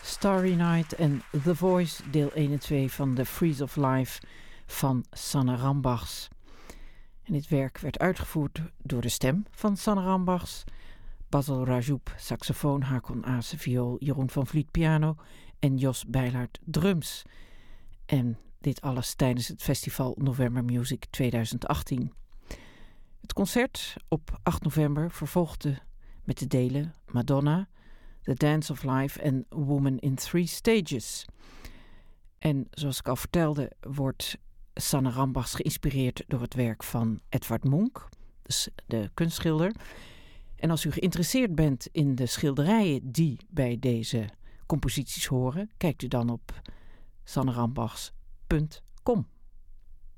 Starry Night en The Voice, deel 1 en 2 van The Freeze of Life van Sanne Rambachs. En dit werk werd uitgevoerd door de stem van Sanne Rambachs, Basil Rajoub saxofoon, Hakon Ase viool, Jeroen van Vliet piano en Jos Bijlaert drums. En dit alles tijdens het festival November Music 2018. Het concert op 8 november vervolgde met de delen Madonna, The Dance of Life en Woman in 3 Stages. En zoals ik al vertelde, wordt Sanne Rambachs geïnspireerd door het werk van Edvard Munch, dus de kunstschilder. En als u geïnteresseerd bent in de schilderijen die bij deze composities horen, kijkt u dan op sannerambachs.com.